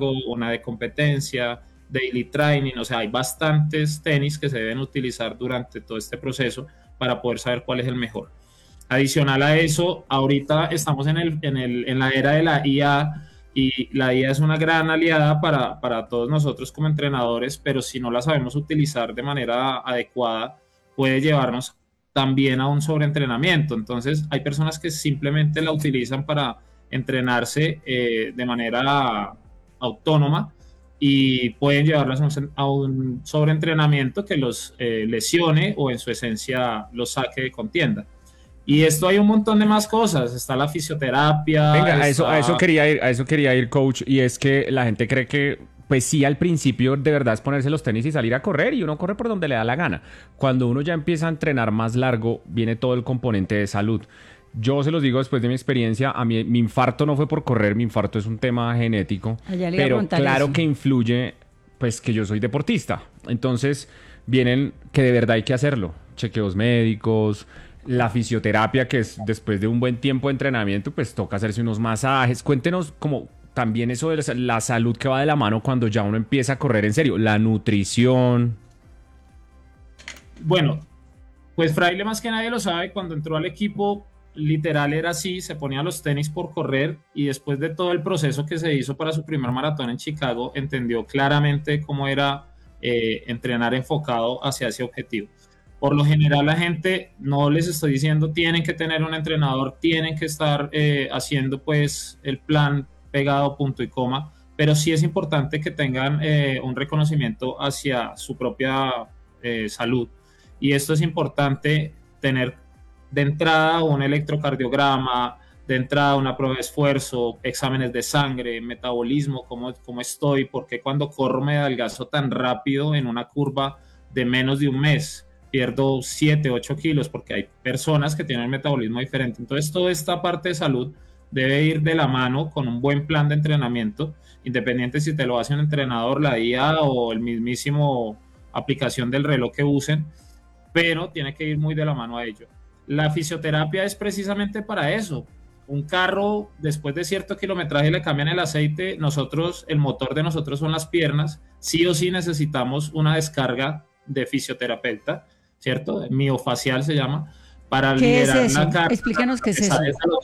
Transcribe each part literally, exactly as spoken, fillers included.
largo, una de competencia, daily training, o sea, hay bastantes tenis que se deben utilizar durante todo este proceso para poder saber cuál es el mejor. Adicional a eso, ahorita estamos en, el, en, el, en la era de la I A, y la I A es una gran aliada para, para todos nosotros como entrenadores, pero si no la sabemos utilizar de manera adecuada, puede llevarnos también a un sobreentrenamiento. Entonces, hay personas que simplemente la utilizan para entrenarse eh, de manera autónoma y pueden llevarlas a un, a un sobreentrenamiento que los eh, lesione o en su esencia los saque de contienda. Y esto hay un montón de más cosas, está la fisioterapia. Venga, está... a, eso, a eso quería ir, a eso quería ir, coach, y es que la gente cree que, pues sí, al principio de verdad es ponerse los tenis y salir a correr, y uno corre por donde le da la gana. Cuando uno ya empieza a entrenar más largo, viene todo el componente de salud. Yo se los digo después de mi experiencia, a mí mi infarto no fue por correr, mi infarto es un tema genético, pero claro eso. Que influye, pues que yo soy deportista. Entonces vienen que de verdad hay que hacerlo, chequeos médicos, la fisioterapia, que es después de un buen tiempo de entrenamiento, pues toca hacerse unos masajes. Cuéntenos como también eso de la salud que va de la mano cuando ya uno empieza a correr en serio, la nutrición. Bueno, pues Fraile más que nadie lo sabe, cuando entró al equipo literal era así, se ponía los tenis por correr, y después de todo el proceso que se hizo para su primer maratón en Chicago, entendió claramente cómo era eh, entrenar enfocado hacia ese objetivo. Por lo general la gente, no les estoy diciendo tienen que tener un entrenador, tienen que estar eh, haciendo pues el plan pegado punto y coma, pero sí es importante que tengan eh, un reconocimiento hacia su propia eh, salud. Y esto es importante tener de entrada un electrocardiograma, de entrada una prueba de esfuerzo, exámenes de sangre, metabolismo, cómo, cómo estoy, porque cuando corro me adelgazo tan rápido en una curva de menos de un mes. Pierdo siete, ocho kilos, porque hay personas que tienen un metabolismo diferente. Entonces, toda esta parte de salud debe ir de la mano con un buen plan de entrenamiento, independiente si te lo hace un entrenador, la I A o el mismísimo aplicación del reloj que usen, pero tiene que ir muy de la mano a ello. La fisioterapia es precisamente para eso. Un carro, después de cierto kilometraje le cambian el aceite, nosotros, el motor de nosotros son las piernas, sí o sí necesitamos una descarga de fisioterapeuta, ¿cierto? Miofacial se llama, para liberar es eso? la carga. Explícanos qué es eso.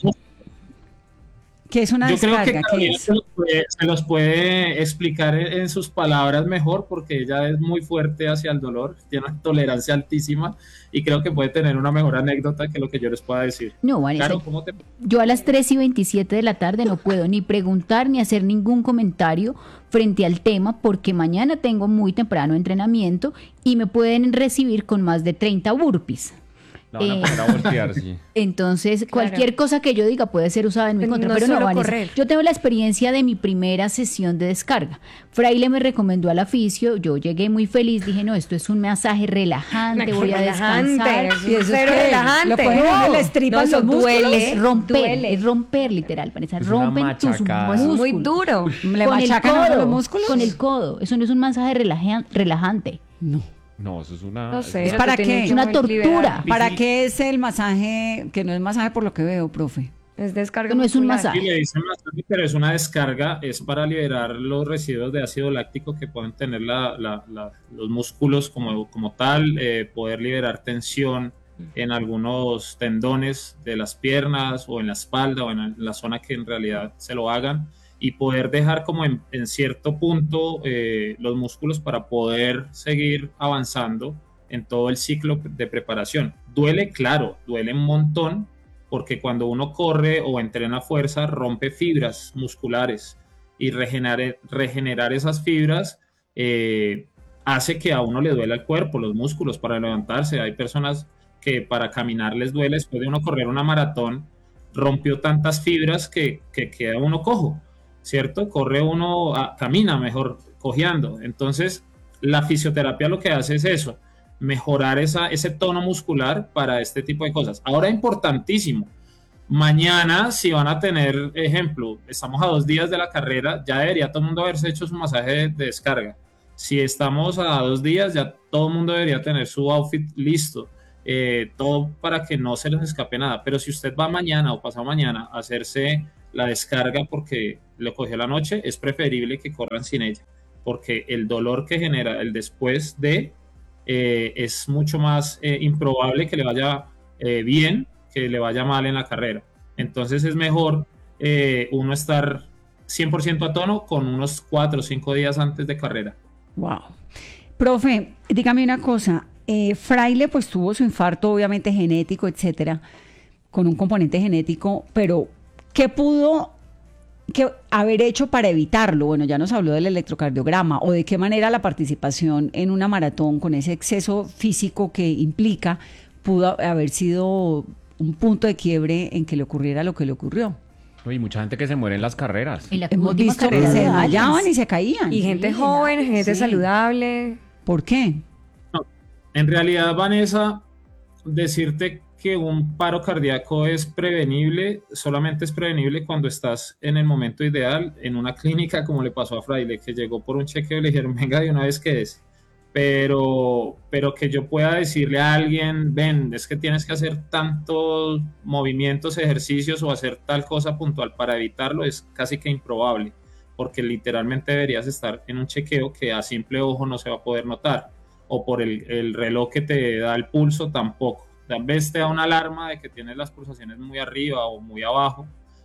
¿Qué es una Yo descarga? creo que ¿Qué es? Se, los puede, se los puede explicar en, en sus palabras mejor, porque ella es muy fuerte hacia el dolor, tiene una tolerancia altísima, y creo que puede tener una mejor anécdota que lo que yo les pueda decir. No, Vanessa, claro, ¿cómo te... yo a las tres y veintisiete de la tarde no puedo ni preguntar ni hacer ningún comentario frente al tema, porque mañana tengo muy temprano entrenamiento y me pueden recibir con más de treinta burpees. La van a poner a voltear, sí. Entonces, cualquier claro. cosa que yo diga puede ser usada en mi contra, no pero no, Vanessa, correr. Yo tengo la experiencia de mi primera sesión de descarga. Fraile me recomendó al aficio, yo llegué muy feliz, dije, no, esto es un masaje relajante, voy a descansar. Sí, eso es relajante. Lo ponen no, les tripan no, los músculos. Duele, es romper, duele. es romper literal, Vanessa, es rompen tus músculos. Muy duro. ¿Le con machacan el codo, los músculos? Con el codo, eso no es un masaje relaja- relajante. No. No, eso es una... No sé, ¿es para qué? Es una tortura. ¿Para qué es el masaje? Que no es masaje por lo que veo, profe. Es descarga. No es un masaje. Sí, le dicen masaje, pero es una descarga, es para liberar los residuos de ácido láctico que pueden tener la, la, la, los músculos como, como tal, eh, poder liberar tensión en algunos tendones de las piernas o en la espalda o en la zona que en realidad se lo hagan, y poder dejar como en, en cierto punto eh, los músculos para poder seguir avanzando en todo el ciclo de preparación. Duele, claro, duele un montón, porque cuando uno corre o entrena fuerza rompe fibras musculares, y regenerar, regenerar esas fibras eh, hace que a uno le duela el cuerpo, los músculos para levantarse. Hay personas que para caminar les duele, después de uno correr una maratón rompió tantas fibras que, que queda uno cojo, ¿cierto? Corre uno, a, camina mejor cojeando. Entonces, la fisioterapia lo que hace es eso, mejorar esa, ese tono muscular para este tipo de cosas. Ahora, importantísimo, mañana, si van a tener, ejemplo, estamos a dos días de la carrera, ya debería todo el mundo haberse hecho su masaje de, de descarga. Si estamos a dos días, ya todo el mundo debería tener su outfit listo, eh, todo para que no se les escape nada. Pero si usted va mañana o pasado mañana a hacerse la descarga porque lo cogió la noche, es preferible que corran sin ella, porque el dolor que genera el después de eh, es mucho más eh, improbable que le vaya eh, bien que le vaya mal en la carrera. Entonces es mejor eh, uno estar cien por ciento a tono con unos cuatro o cinco días antes de carrera. Wow. Profe, dígame una cosa, eh, Fraile pues tuvo su infarto obviamente genético, etcétera, con un componente genético, pero ¿qué pudo que haber hecho para evitarlo? Bueno, ya nos habló del electrocardiograma, o de qué manera la participación en una maratón con ese exceso físico que implica pudo haber sido un punto de quiebre en que le ocurriera lo que le ocurrió. Hay mucha gente que se muere en las carreras. En la Hemos visto que se desmayaban y se caían. Y gente joven, gente sí. saludable. ¿Por qué? No, en realidad, Vanessa, decirte que un paro cardíaco es prevenible, solamente es prevenible cuando estás en el momento ideal, en una clínica como le pasó a Fraile, que llegó por un chequeo y le dijeron, venga de una vez que es. Pero, pero que yo pueda decirle a alguien, ven, es que tienes que hacer tantos movimientos, ejercicios o hacer tal cosa puntual para evitarlo, es casi que improbable, porque literalmente deberías estar en un chequeo que a simple ojo no se va a poder notar, o por el, el reloj que te da el pulso tampoco. Tal vez te da una alarma de que tienes las pulsaciones muy arriba o muy abajo,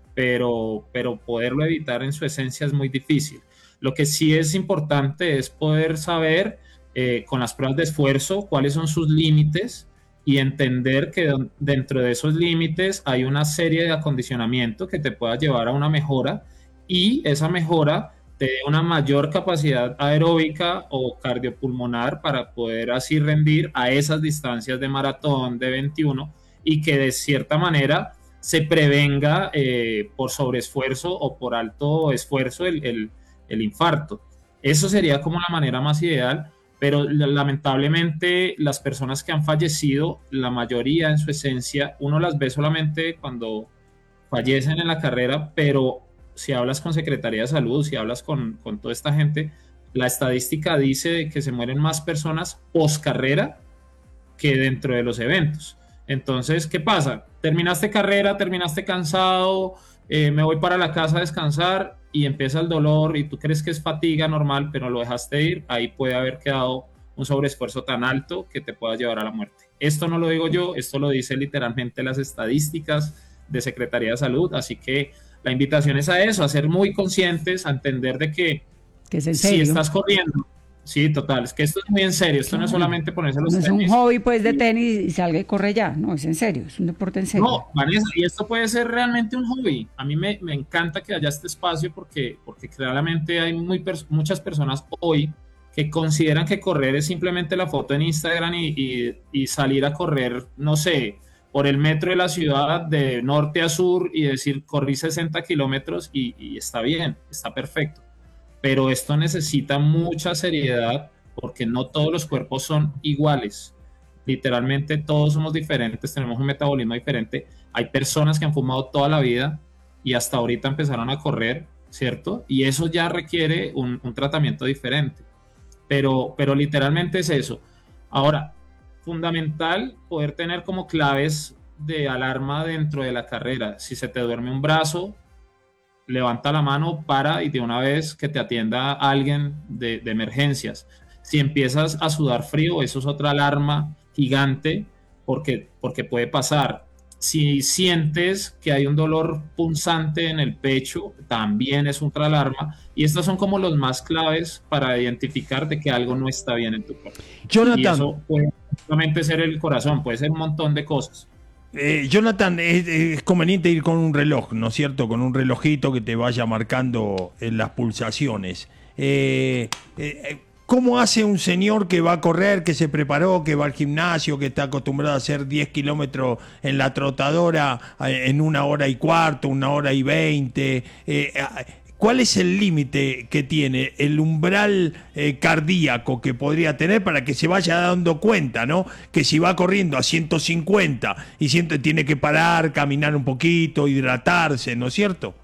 pero, pero poderlo evitar en su esencia es muy difícil. Lo que sí es importante es poder saber Eh, con las pruebas de esfuerzo, cuáles son sus límites y entender que dentro de esos límites hay una serie de acondicionamiento que te pueda llevar a una mejora y esa mejora te dé una mayor capacidad aeróbica o cardiopulmonar para poder así rendir a esas distancias de maratón de veintiuno y que de cierta manera se prevenga eh, por sobreesfuerzo o por alto esfuerzo el, el, el infarto. Eso sería como la manera más ideal. Pero lamentablemente las personas que han fallecido, la mayoría en su esencia, uno las ve solamente cuando fallecen en la carrera, pero si hablas con Secretaría de Salud, si hablas con, con toda esta gente, la estadística dice que se mueren más personas post carrera que dentro de los eventos. Entonces, ¿qué pasa? Terminaste carrera, terminaste cansado, eh, me voy para la casa a descansar y empieza el dolor y tú crees que es fatiga normal, pero lo dejaste ir, ahí puede haber quedado un sobreesfuerzo tan alto que te pueda llevar a la muerte. Esto no lo digo yo, esto lo dice literalmente las estadísticas de Secretaría de Salud, así que la invitación es a eso, a ser muy conscientes, a entender de que, que es en serio. Si estás corriendo, sí, total, es que esto es muy en serio, esto no es solamente ponerse los no tenis. Es un hobby pues de tenis y salga y corre ya, no, es en serio, es un deporte en serio. No, Vanessa, y esto puede ser realmente un hobby. A mí me, me encanta que haya este espacio porque, porque claramente hay muy pers- muchas personas hoy que consideran que correr es simplemente la foto en Instagram y, y, y salir a correr, no sé, por el metro de la ciudad de norte a sur y decir corrí sesenta kilómetros y, y está bien, está perfecto. Pero esto necesita mucha seriedad porque no todos los cuerpos son iguales. Literalmente todos somos diferentes, tenemos un metabolismo diferente. Hay personas que han fumado toda la vida y hasta ahorita empezaron a correr, ¿cierto? Y eso ya requiere un, un tratamiento diferente. Pero, pero literalmente es eso. Ahora, fundamental poder tener como claves de alarma dentro de la carrera. Si se te duerme un brazo, levanta la mano, para y de una vez que te atienda alguien de, de emergencias. Si empiezas a sudar frío, eso es otra alarma gigante porque, porque puede pasar. Si sientes que hay un dolor punzante en el pecho, también es otra alarma. Y estos son como los más claves para identificar de que algo no está bien en tu cuerpo. Jonathan. Y eso puede solamente ser el corazón, puede ser un montón de cosas. Eh, Jonathan, es, es conveniente ir con un reloj, ¿no es cierto? Con un relojito que te vaya marcando eh, las pulsaciones. Eh, eh, ¿Cómo hace un señor que va a correr, que se preparó, que va al gimnasio, que está acostumbrado a hacer diez kilómetros en la trotadora eh, en una hora y cuarto, una hora y veinte? Eh, ¿Cuál es el límite que tiene, el umbral eh, cardíaco que podría tener para que se vaya dando cuenta, ¿no? Que si va corriendo a ciento cincuenta y siente, tiene que parar, caminar un poquito, hidratarse, ¿no es cierto?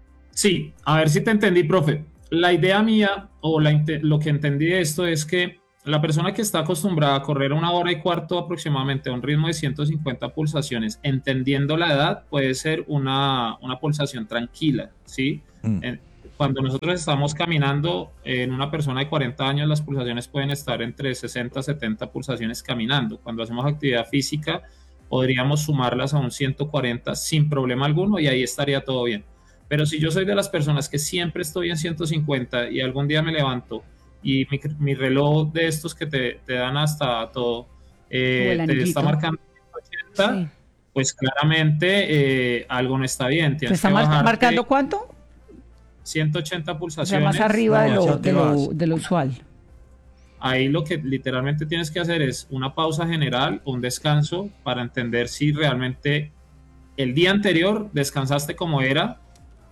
Sí, a ver si te entendí, profe. La idea mía o la, lo que entendí de esto es que la persona que está acostumbrada a correr una hora y cuarto aproximadamente a un ritmo de ciento cincuenta pulsaciones, entendiendo la edad, puede ser una, una pulsación tranquila, ¿sí? Mm. En, cuando nosotros estamos caminando, en una persona de cuarenta años, las pulsaciones pueden estar entre sesenta a setenta pulsaciones caminando. Cuando hacemos actividad física, podríamos sumarlas a un ciento cuarenta sin problema alguno y ahí estaría todo bien. Pero si yo soy de las personas que siempre estoy en ciento cincuenta y algún día me levanto y mi, mi reloj de estos que te, te dan hasta todo, eh, te está marcando ciento ochenta, sí. Pues claramente eh, algo no está bien. ¿Te está mar marcando cuánto? ciento ochenta pulsaciones. O sea, más arriba no, de, lo, de, lo, de lo usual. Ahí lo que literalmente tienes que hacer es una pausa general, un descanso, para entender si realmente el día anterior descansaste como era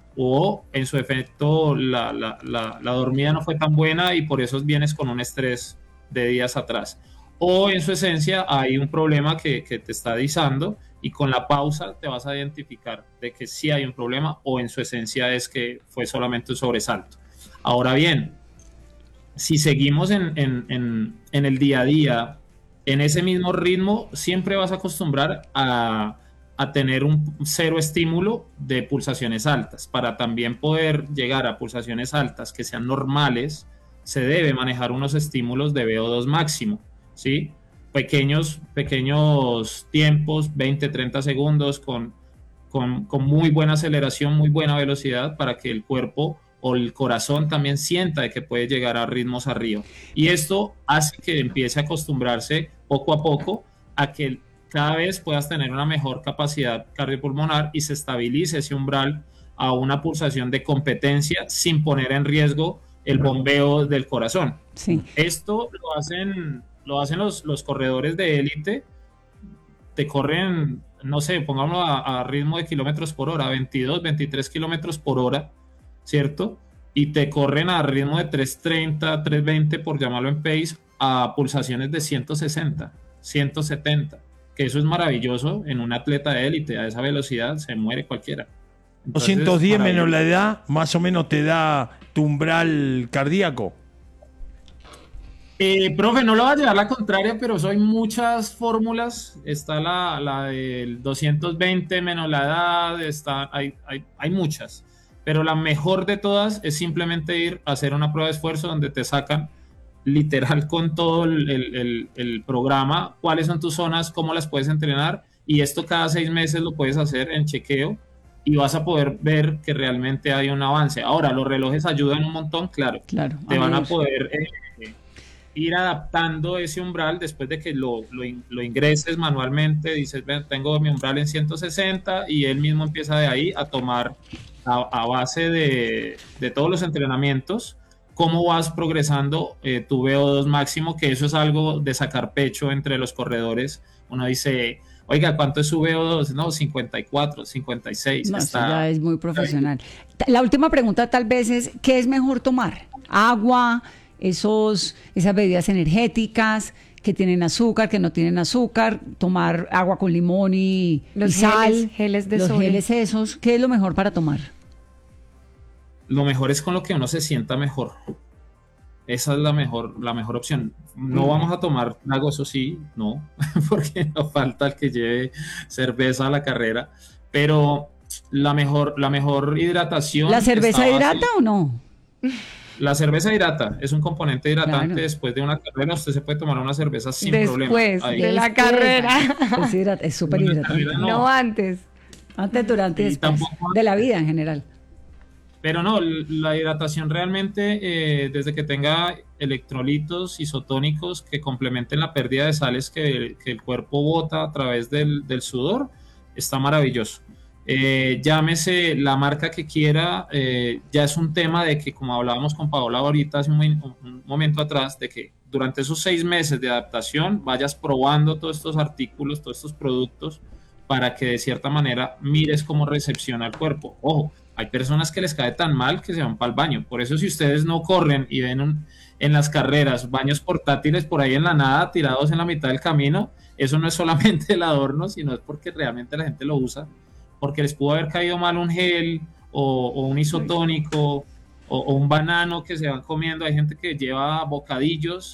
o en su efecto la, la, la, la dormida no fue tan buena y por eso vienes con un estrés de días atrás. O en su esencia hay un problema que, que te está disando y con la pausa te vas a identificar de que sí hay un problema o en su esencia es que fue solamente un sobresalto. Ahora bien, si seguimos en, en, en, en el día a día, en ese mismo ritmo, siempre vas a acostumbrar a, a tener un cero estímulo de pulsaciones altas. Para también poder llegar a pulsaciones altas que sean normales, se debe manejar unos estímulos de V O dos máximo, ¿sí? Pequeños, pequeños tiempos, veinte, treinta segundos, con, con, con muy buena aceleración, muy buena velocidad, para que el cuerpo o el corazón también sienta de que puede llegar a ritmos arriba. Y esto hace que empiece a acostumbrarse poco a poco a que cada vez puedas tener una mejor capacidad cardiopulmonar y se estabilice ese umbral a una pulsación de competencia sin poner en riesgo el bombeo del corazón. Sí. Esto lo hacen, lo hacen los, los corredores de élite, te corren, no sé, pongámoslo a, a ritmo de kilómetros por hora, veintidós, veintitrés kilómetros por hora, ¿cierto? Y te corren a ritmo de trescientos treinta, trescientos veinte, por llamarlo en pace, a pulsaciones de ciento sesenta, ciento setenta, que eso es maravilloso en un atleta de élite. A esa velocidad se muere cualquiera. Entonces, doscientos diez menos la edad, más o menos te da tu umbral cardíaco. Eh, profe, no lo va a llevar la contraria, pero son muchas fórmulas. Está la, la del doscientos veinte menos la edad, está, hay, hay, hay muchas. Pero la mejor de todas es simplemente ir a hacer una prueba de esfuerzo donde te sacan literal con todo el, el, el programa, cuáles son tus zonas, cómo las puedes entrenar, y esto cada seis meses lo puedes hacer en chequeo y vas a poder ver que realmente hay un avance. Ahora, los relojes ayudan un montón, claro. Claro. Te van a poder eh, ir adaptando ese umbral después de que lo, lo, lo ingreses manualmente. Dices, ven, tengo mi umbral en ciento sesenta y él mismo empieza de ahí a tomar a, a base de, de todos los entrenamientos cómo vas progresando eh, tu V O dos máximo, que eso es algo de sacar pecho entre los corredores. Uno dice, oiga, ¿cuánto es su V O dos? No, cincuenta y cuatro, cincuenta y seis. No, está... eso ya es muy profesional. La última pregunta tal vez es, ¿qué es mejor tomar? ¿Agua? Esos, esas bebidas energéticas que tienen azúcar, que no tienen azúcar, tomar agua con limón y, los y sal, geles, geles de los soya. geles esos, ¿qué es lo mejor para tomar? Lo mejor es con lo que uno se sienta mejor. Esa es la mejor, la mejor opción. No mm. vamos a tomar trago, eso sí, no, porque no falta el que lleve cerveza a la carrera, pero la mejor, la mejor hidratación. ¿La cerveza hidrata o no? La cerveza hidrata, es un componente hidratante. Claro. Después de una carrera usted se puede tomar una cerveza sin después problema. Después de la carrera. Es súper hidratante. No. no antes. Antes, durante y después. De la vida en general. Pero no, la hidratación realmente, eh, desde que tenga electrolitos isotónicos que complementen la pérdida de sales que, que el cuerpo bota a través del, del sudor, está maravilloso. Eh, llámese la marca que quiera, eh, ya es un tema de que, como hablábamos con Paola ahorita hace un, un momento atrás, de que durante esos seis meses de adaptación vayas probando todos estos artículos, todos estos productos, para que de cierta manera mires cómo recepciona el cuerpo. Ojo, hay personas que les cae tan mal que se van para el baño. Por eso, si ustedes no corren y ven un, en las carreras baños portátiles por ahí en la nada, tirados en la mitad del camino, eso no es solamente el adorno, sino es porque realmente la gente lo usa, porque les pudo haber caído mal un gel o, o un isotónico o, o un banano que se van comiendo. Hay gente que lleva bocadillos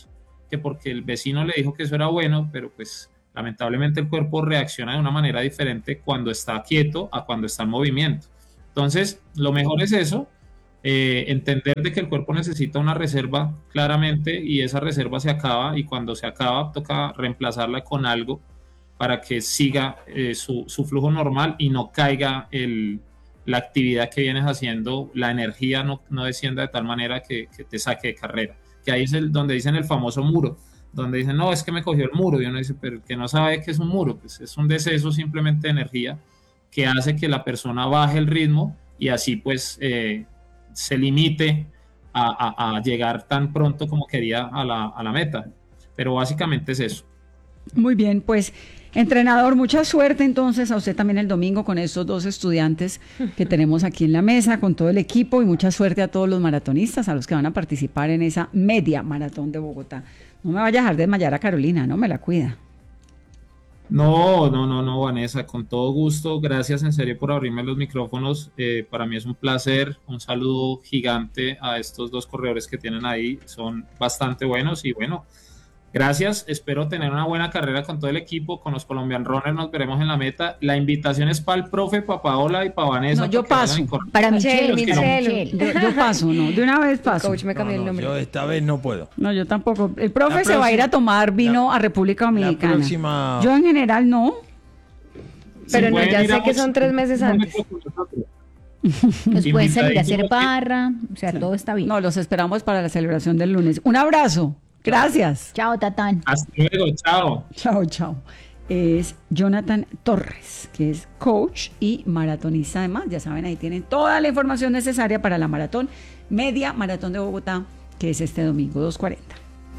que porque el vecino le dijo que eso era bueno, pero pues lamentablemente el cuerpo reacciona de una manera diferente cuando está quieto a cuando está en movimiento. Entonces, lo mejor es eso, eh, entender de que el cuerpo necesita una reserva claramente y esa reserva se acaba y cuando se acaba toca reemplazarla con algo para que siga eh, su, su flujo normal y no caiga el, la actividad que vienes haciendo, la energía no, no descienda de tal manera que, que te saque de carrera. Que ahí es el, donde dicen el famoso muro, donde dicen, no, es que me cogió el muro, y uno dice, pero el que no sabe qué es un muro, pues es un deceso simplemente de energía que hace que la persona baje el ritmo y así pues eh, se limite a, a, a llegar tan pronto como quería a la, a la meta. Pero básicamente es eso. Muy bien, pues entrenador, mucha suerte entonces a usted también el domingo con estos dos estudiantes que tenemos aquí en la mesa, con todo el equipo, y mucha suerte a todos los maratonistas, a los que van a participar en esa media maratón de Bogotá. No me vaya a dejar desmayar a Carolina, ¿no? Me la cuida. No, no, no, no, Vanessa, con todo gusto. Gracias en serio por abrirme los micrófonos. Eh, para mí es un placer. Un saludo gigante a estos dos corredores que tienen ahí. Son bastante buenos y bueno, gracias. Espero tener una buena carrera con todo el equipo. Con los Colombian Runners nos veremos en la meta. La invitación es para el profe, para Paola y para Vanessa. No, yo paso. Para Michelle, Michelle. Yo, yo paso, no, de una vez paso. Coach, me cambié No, el no, nombre. yo esta vez no puedo. No, yo tampoco. El profe La se va a ir a próxima- tomar vino la- a República Dominicana. La próxima... Yo en general no. Pero Si no, pueden ya ir sé a- que son tres meses antes. Nos pueden salir a hacer Invitadísimos. barra, o sea, todo está bien. No, los esperamos para la celebración del lunes. Un abrazo. Gracias. Chao, Tatán. Hasta luego, chao. Chao, chao. Es Jonathan Torres, que es coach y maratonista además. Ya saben, ahí tienen toda la información necesaria para la maratón, media maratón de Bogotá, que es este domingo, dos cuarenta.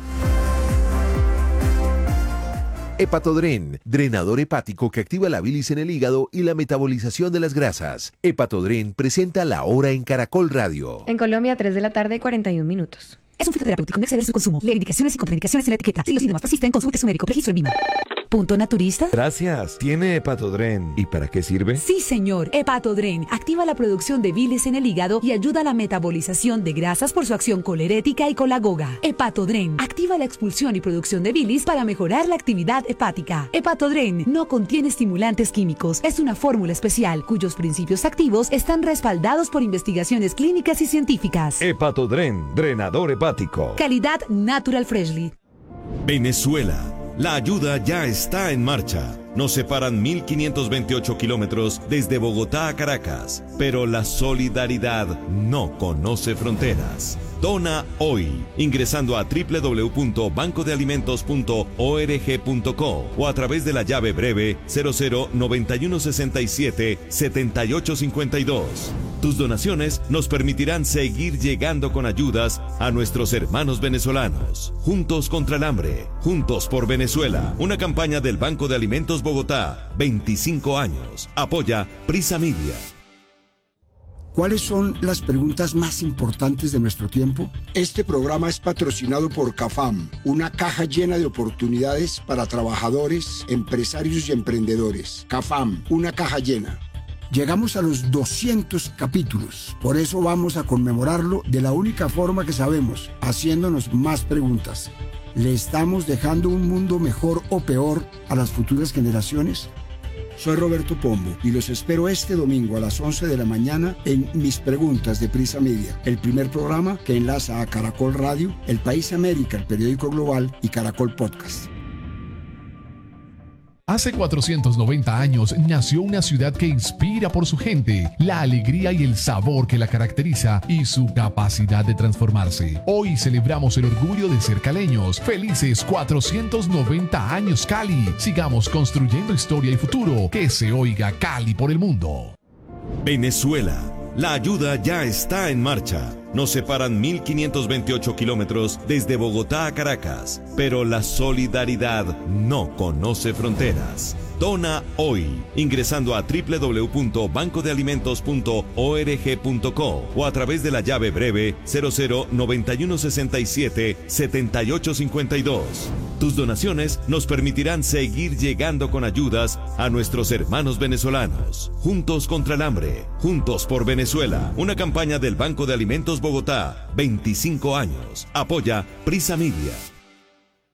Hepatodren, drenador hepático que activa la bilis en el hígado y la metabolización de las grasas. Hepatodren presenta La Hora en Caracol Radio. En Colombia, tres de la tarde, cuarenta y un minutos. Es un fitoterapéutico, no exceder su consumo. Lee indicaciones y contraindicaciones en la etiqueta. Si los síntomas persisten, consulte a su médico. Registro en Vima. Punto naturista. Gracias. ¿Tiene Hepatodren? ¿Y para qué sirve? Sí, señor. Hepatodren activa la producción de bilis en el hígado y ayuda a la metabolización de grasas por su acción colerética y colagoga. Hepatodren activa la expulsión y producción de bilis para mejorar la actividad hepática. Hepatodren no contiene estimulantes químicos. Es una fórmula especial cuyos principios activos están respaldados por investigaciones clínicas y científicas. Hepatodren, drenador hepático. Calidad Natural Freshly. Venezuela. La ayuda ya está en marcha. Nos separan mil quinientos veintiocho kilómetros desde Bogotá a Caracas, pero la solidaridad no conoce fronteras. Dona hoy, ingresando a doble u doble u doble u punto banco de alimentos punto org punto co o a través de la llave breve cero cero noventa y uno sesenta y siete setenta y ocho cincuenta y dos. Tus donaciones nos permitirán seguir llegando con ayudas a nuestros hermanos venezolanos. Juntos contra el hambre, juntos por Venezuela. Una campaña del Banco de Alimentos Bogotá, veinticinco años. Apoya Prisa Media. ¿Cuáles son las preguntas más importantes de nuestro tiempo? Este programa es patrocinado por CAFAM, una caja llena de oportunidades para trabajadores, empresarios y emprendedores. CAFAM, una caja llena. Llegamos a los doscientos capítulos, por eso vamos a conmemorarlo de la única forma que sabemos, haciéndonos más preguntas. ¿Le estamos dejando un mundo mejor o peor a las futuras generaciones? Soy Roberto Pombo y los espero este domingo a las once de la mañana en Mis Preguntas de Prisa Media, el primer programa que enlaza a Caracol Radio, El País América, el periódico global y Caracol Podcast. Hace cuatrocientos noventa años nació una ciudad que inspira por su gente, la alegría y el sabor que la caracteriza y su capacidad de transformarse. Hoy celebramos el orgullo de ser caleños. Felices cuatrocientos noventa años Cali. Sigamos construyendo historia y futuro. Que se oiga Cali por el mundo. Venezuela. La ayuda ya está en marcha. Nos separan mil quinientos veintiocho kilómetros desde Bogotá a Caracas, pero la solidaridad no conoce fronteras. Dona hoy, ingresando a doble u doble u doble u punto banco de alimentos punto org punto co o a través de la llave breve cero cero noventa y uno sesenta y siete setenta y ocho cincuenta y dos. Tus donaciones nos permitirán seguir llegando con ayudas a nuestros hermanos venezolanos. Juntos contra el hambre, juntos por Venezuela. Una campaña del Banco de Alimentos Bogotá, veinticinco años. Apoya Prisa Media.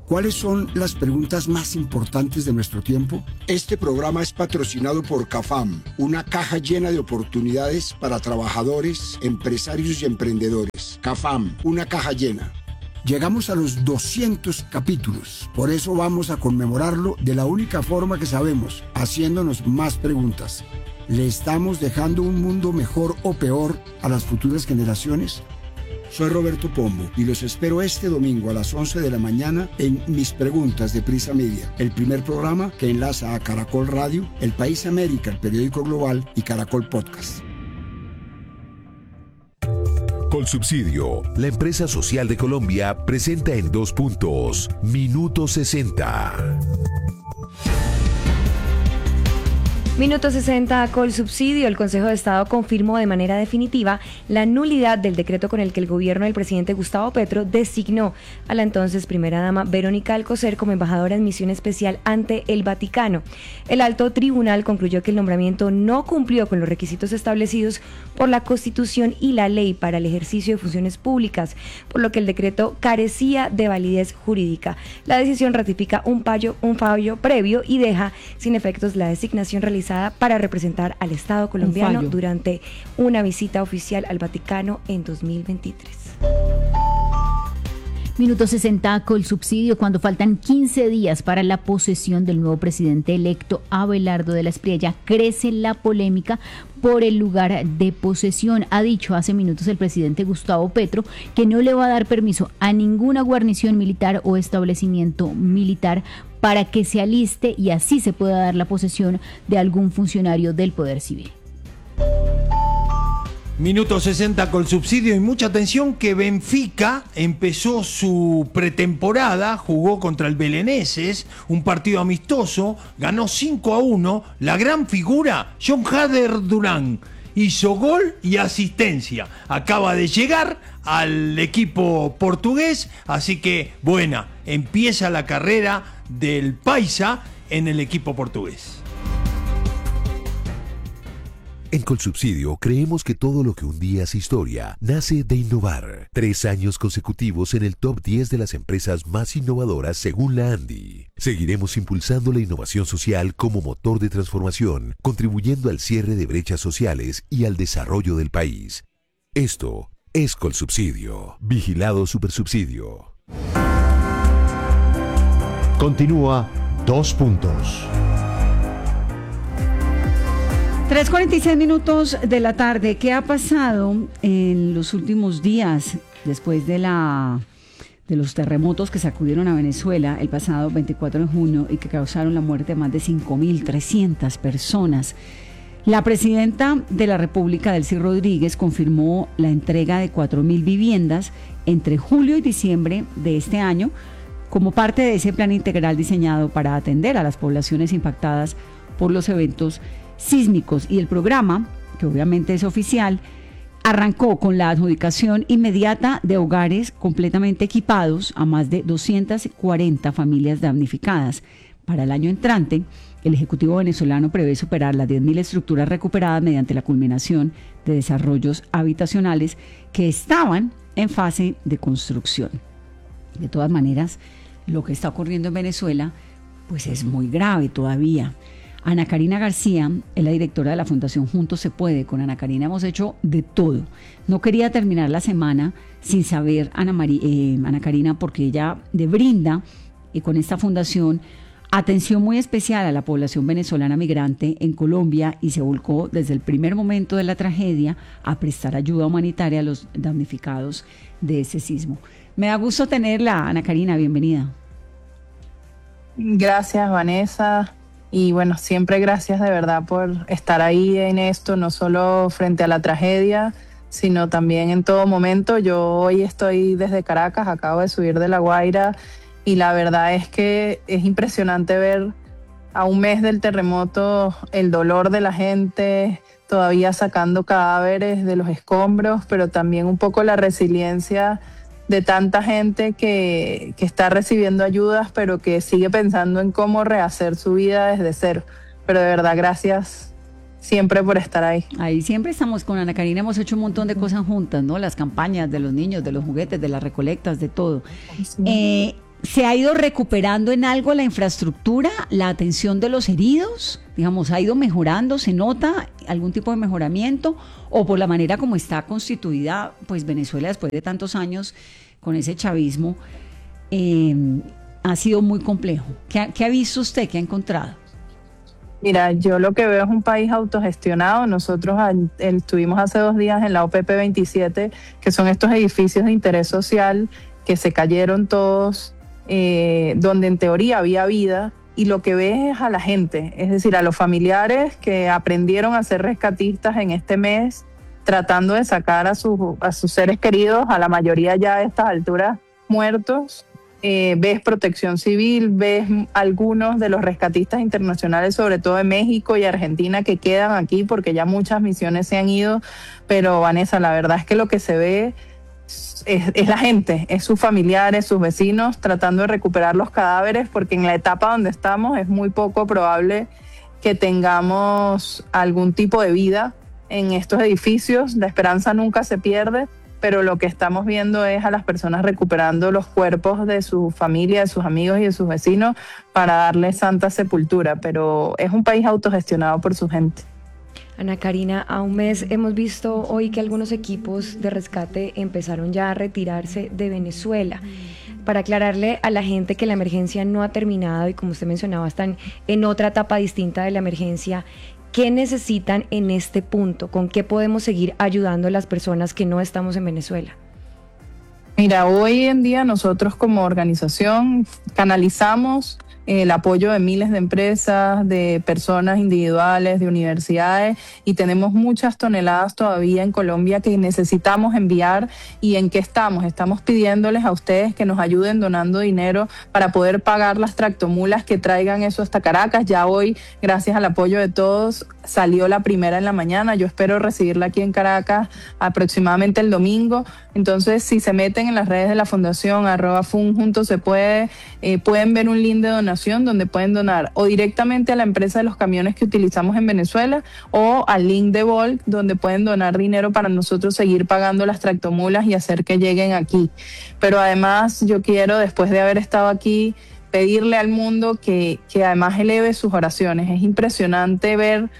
¿Cuáles son las preguntas más importantes de nuestro tiempo? Este programa es patrocinado por CAFAM, una caja llena de oportunidades para trabajadores, empresarios y emprendedores. CAFAM, una caja llena. Llegamos a los doscientos capítulos, por eso vamos a conmemorarlo de la única forma que sabemos, haciéndonos más preguntas. ¿Le estamos dejando un mundo mejor o peor a las futuras generaciones? Soy Roberto Pombo y los espero este domingo a las once de la mañana en Mis Preguntas de Prisa Media, el primer programa que enlaza a Caracol Radio, El País América, el periódico global y Caracol Podcast. Colsubsidio, la empresa social de Colombia, presenta en dos puntos, Minuto sesenta. Minuto sesenta, Colsubsidio. El Consejo de Estado confirmó de manera definitiva la nulidad del decreto con el que el gobierno del presidente Gustavo Petro designó a la entonces primera dama Verónica Alcocer como embajadora en misión especial ante el Vaticano. El alto tribunal concluyó que el nombramiento no cumplió con los requisitos establecidos por la Constitución y la ley para el ejercicio de funciones públicas, por lo que el decreto carecía de validez jurídica. La decisión ratifica un fallo, un fallo previo y deja sin efectos la designación realizada para representar al Estado colombiano durante una visita oficial al Vaticano en dos mil veintitrés. Minuto sesenta, Colsubsidio. Cuando faltan quince días para la posesión del nuevo presidente electo Abelardo de la Espriella, crece la polémica por el lugar de posesión. Ha dicho hace minutos el presidente Gustavo Petro que no le va a dar permiso a ninguna guarnición militar o establecimiento militar para que se aliste y así se pueda dar la posesión de algún funcionario del Poder Civil. Minuto sesenta, Colsubsidio, y mucha atención que Benfica empezó su pretemporada, jugó contra el Belenenses, un partido amistoso, ganó cinco a uno, la gran figura, John Hader Durán, hizo gol y asistencia, acaba de llegar al equipo portugués, así que buena, empieza la carrera del Paisa en el equipo portugués. En Colsubsidio creemos que todo lo que un día hace historia nace de innovar. Tres años consecutivos en el top diez de las empresas más innovadoras según la ANDI. Seguiremos impulsando la innovación social como motor de transformación, contribuyendo al cierre de brechas sociales y al desarrollo del país. Esto es Colsubsidio. Vigilado Supersubsidio. Continúa Dos Puntos. tres cuarenta y seis minutos de la tarde. ¿Qué ha pasado en los últimos días después de la de los terremotos que sacudieron a Venezuela el pasado veinticuatro de junio y que causaron la muerte de más de cinco mil trescientas personas? La presidenta de la República, Delcy Rodríguez, confirmó la entrega de cuatro mil viviendas entre julio y diciembre de este año como parte de ese plan integral diseñado para atender a las poblaciones impactadas por los eventos sísmicos, y el programa, que obviamente es oficial, arrancó con la adjudicación inmediata de hogares completamente equipados a más de doscientas cuarenta familias damnificadas. Para el año entrante, el Ejecutivo venezolano prevé superar las diez mil estructuras recuperadas mediante la culminación de desarrollos habitacionales que estaban en fase de construcción. De todas maneras, lo que está ocurriendo en Venezuela pues es muy grave todavía. Ana Karina García es la directora de la Fundación Juntos Se Puede. Con Ana Karina hemos hecho de todo. No quería terminar la semana sin saber, Ana, María, eh, Ana Karina, porque ella de brinda y con esta fundación atención muy especial a la población venezolana migrante en Colombia y se volcó desde el primer momento de la tragedia a prestar ayuda humanitaria a los damnificados de ese sismo. Me da gusto tenerla, Ana Karina, bienvenida. Gracias, Vanessa. Y bueno, siempre gracias de verdad por estar ahí en esto, no solo frente a la tragedia, sino también en todo momento. Yo hoy estoy desde Caracas, acabo de subir de La Guaira y la verdad es que es impresionante ver a un mes del terremoto el dolor de la gente, todavía sacando cadáveres de los escombros, pero también un poco la resiliencia de tanta gente que, que está recibiendo ayudas, pero que sigue pensando en cómo rehacer su vida desde cero. Pero de verdad, gracias siempre por estar ahí. Ahí siempre estamos con Ana Karina, hemos hecho un montón de cosas juntas, ¿no? Las campañas de los niños, de los juguetes, de las recolectas, de todo. Sí. Eh, ¿se ha ido recuperando en algo la infraestructura, la atención de los heridos? Digamos, ¿ha ido mejorando? ¿Se nota algún tipo de mejoramiento? ¿O por la manera como está constituida, pues Venezuela después de tantos años con ese chavismo, eh, ha sido muy complejo? ¿Qué ha, qué ha visto usted? ¿Qué ha encontrado? Mira, yo lo que veo es un país autogestionado. Nosotros al- estuvimos hace dos días en la O P P veintisiete, que son estos edificios de interés social que se cayeron todos, eh, donde en teoría había vida, y lo que ves es a la gente, es decir, a los familiares que aprendieron a ser rescatistas en este mes, tratando de sacar a, sus a sus seres queridos, a la mayoría ya a estas alturas muertos. Eh, ves Protección Civil, ves algunos de los rescatistas internacionales, sobre todo de México y Argentina, que quedan aquí porque ya muchas misiones se han ido. Pero Vanessa, la verdad es que lo que se ve es, es la gente, es sus familiares, sus vecinos tratando de recuperar los cadáveres, porque en la etapa donde estamos es muy poco probable que tengamos algún tipo de vida en estos edificios. La esperanza nunca se pierde, pero lo que estamos viendo es a las personas recuperando los cuerpos de su familia, de sus amigos y de sus vecinos para darles santa sepultura. Pero es un país autogestionado por su gente. Ana Karina, a un mes hemos visto hoy que algunos equipos de rescate empezaron ya a retirarse de Venezuela. Para aclararle a la gente que la emergencia no ha terminado y, como usted mencionaba, están en otra etapa distinta de la emergencia, ¿qué necesitan en este punto? ¿Con qué podemos seguir ayudando a las personas que no estamos en Venezuela? Mira, hoy en día nosotros como organización canalizamos el apoyo de miles de empresas, de personas individuales, de universidades, y tenemos muchas toneladas todavía en Colombia que necesitamos enviar. ¿Y en qué estamos? Estamos pidiéndoles a ustedes que nos ayuden donando dinero para poder pagar las tractomulas que traigan eso hasta Caracas. Ya hoy, gracias al apoyo de todos, salió la primera en la mañana. Yo espero recibirla aquí en Caracas aproximadamente el domingo. Entonces, si se meten en las redes de la Fundación, arroba fun juntos se puede, eh, pueden ver un link de donación donde pueden donar o directamente a la empresa de los camiones que utilizamos en Venezuela, o al link de Volt, donde pueden donar dinero para nosotros seguir pagando las tractomulas y hacer que lleguen aquí. Pero además yo quiero, después de haber estado aquí, pedirle al mundo que, que además eleve sus oraciones. Es impresionante ver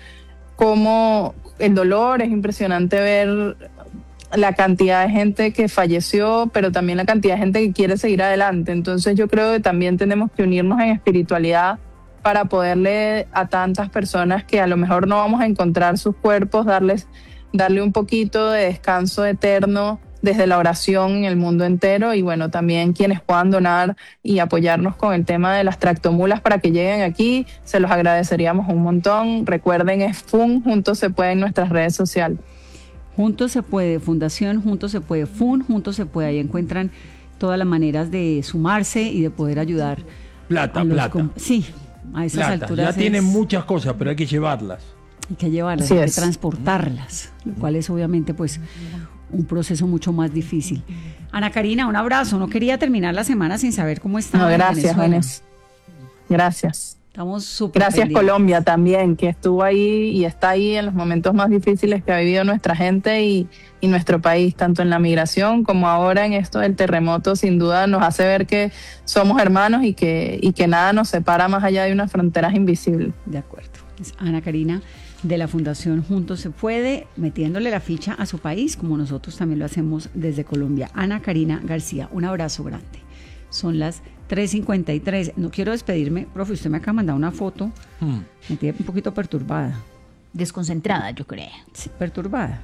cómo el dolor, es impresionante ver la cantidad de gente que falleció, pero también la cantidad de gente que quiere seguir adelante. Entonces yo creo que también tenemos que unirnos en espiritualidad para poderle a tantas personas que a lo mejor no vamos a encontrar sus cuerpos, darles, darle un poquito de descanso eterno desde la oración en el mundo entero. Y bueno, también quienes puedan donar y apoyarnos con el tema de las tractomulas para que lleguen aquí, se los agradeceríamos un montón. Recuerden, es F U N, Juntos se puede, en nuestras redes sociales. Juntos se puede, Fundación Juntos se puede, F U N, Juntos se puede. Ahí encuentran todas las maneras de sumarse y de poder ayudar. Plata, a los plata. com- Sí, a esas Plata. alturas. Ya es- tienen muchas cosas, pero hay que llevarlas. Hay que llevarlas, Así hay que es. transportarlas, lo cual es obviamente pues un proceso mucho más difícil. Ana Karina, un abrazo. No quería terminar la semana sin saber cómo está. No, en gracias, Venezuela. Vanessa. Gracias. Estamos súper Gracias pendientes. Colombia también, que estuvo ahí y está ahí en los momentos más difíciles que ha vivido nuestra gente y, y nuestro país, tanto en la migración como ahora en esto del terremoto. Sin duda nos hace ver que somos hermanos y que, y que nada nos separa más allá de unas fronteras invisibles. De acuerdo. Es Ana Karina de la Fundación Juntos se puede, metiéndole la ficha a su país, como nosotros también lo hacemos desde Colombia. Ana Karina García, un abrazo grande. Son las tres cincuenta y tres. No quiero despedirme, profe, usted me acaba de mandar una foto. Hmm. Me tiene un poquito perturbada. Desconcentrada, yo creo. Sí, perturbada.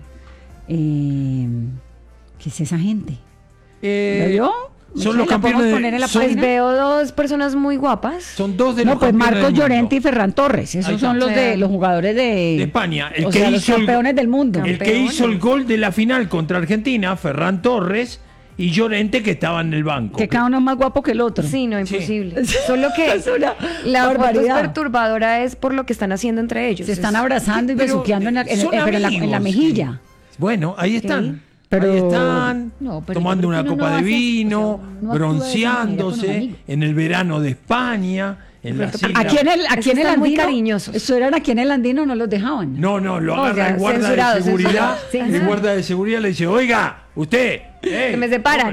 Eh, ¿Qué es esa gente? Eh, ¿Lo vio? son los ¿La podemos campeones de- poner en la son- Pues página? veo dos personas muy guapas. Son dos de No, los pues campeones Marcos del mundo. Llorente y Ferran Torres. Ahí Esos está. son los de Sí. los jugadores de, De España. El o que sea, los hizo el- campeones del mundo. El que Campeones. hizo el gol de la final contra Argentina, Ferran Torres, y Llorente, que estaba en el banco. Que cada uno es más guapo que el otro. Sí, no, imposible. Solo que Es una la foto es barbaridad. perturbadora es por lo que están haciendo entre ellos. Se están Es- abrazando y Pero, besuqueando en la, en, son en- pero en la- en la amigos, mejilla. Bueno, ahí están. Pero- Ahí están, No, pero tomando yo creo una que uno copa no de hace- vino, o sea, no actúa de esa manera con un bronceándose amigo. en el verano de España, en las islas. Aquí en el, aquí Esos en el están muy andino, cariñosos. eso eran aquí en el andino, no los dejaban. No, no, lo O agarra sea, el guarda censurado, de seguridad. censurado. Sí. El guarda de seguridad le dice, oiga, usted. eh, Que me separan.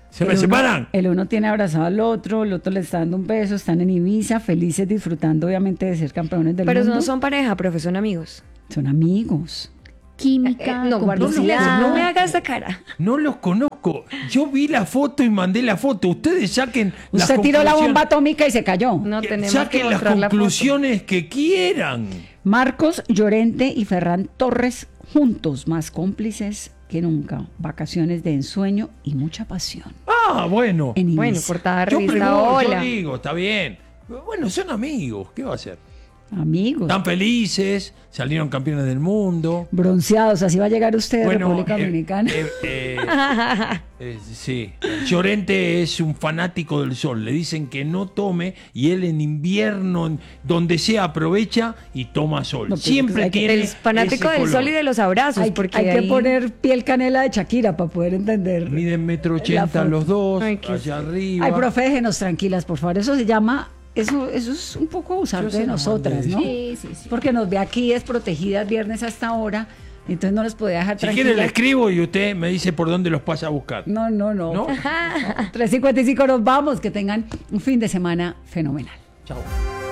¿Se me uno, separan? El uno tiene abrazado al otro, el otro le está dando un beso, están en Ibiza, felices, disfrutando obviamente de ser campeones del Pero mundo. no son pareja, profe, son amigos. Son amigos. Química, Eh, no, guardo silencio, no me haga esa cara. No los conozco. Yo vi la foto y mandé la foto. Ustedes saquen las Usted tiró la conclusiones- bomba atómica y se cayó. No tenemos Saquen que las mostrar la foto. conclusiones que quieran. Marcos Llorente y Ferran Torres juntos, más cómplices que nunca. Vacaciones de ensueño y mucha pasión. Ah, bueno. En Bueno, Ibiza. portada Yo revista pregunto, yo Hola. digo, está bien. Bueno, son amigos. ¿Qué va a hacer? Amigos. Están felices, salieron campeones del mundo. Bronceados, así va a llegar usted de Bueno, República eh, Dominicana. eh, eh, eh, sí, Llorente es un fanático del sol. Le dicen que no tome y él en invierno, en donde sea, aprovecha y toma sol. No, pero Siempre hay que- tiene. Del fanático ese del color. sol y de los abrazos, hay, porque hay que ahí- poner piel canela de Shakira para poder entender. Miden metro La ochenta foto. los dos, Ay, qué- allá arriba. Ay, profe, déjenos tranquilas, por favor. Eso se llama, eso, eso es un poco abusar Yo se de lo nosotras, mandé. ¿no? Sí, sí, sí. Porque nos ve aquí desprotegidas viernes hasta ahora, entonces no les podía dejar Si quiere tranquilas. le escribo y usted me dice por dónde los pasa a buscar. No, no, no. ¿No? tres cincuenta y cinco nos vamos, que tengan un fin de semana fenomenal. Chao.